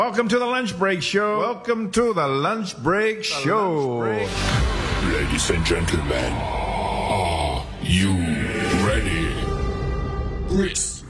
Welcome to the Lunch Break Show. Welcome to the Lunch Break Show. Ladies and gentlemen, are you ready? Chris